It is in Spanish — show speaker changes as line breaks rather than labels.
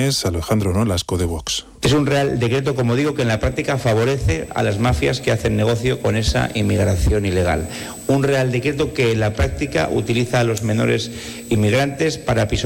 declaraciones Alejandro Nolasco de Vox.
Es un Real Decreto, como digo, que en la práctica favorece a las mafias que hacen negocio con esa inmigración ilegal. Un Real Decreto que en la práctica utiliza a los menores inmigrantes para pisotear